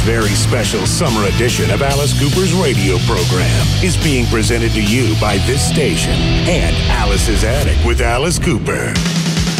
very special summer edition of Alice Cooper's radio program is being presented to you by this station and Alice's Attic with Alice Cooper.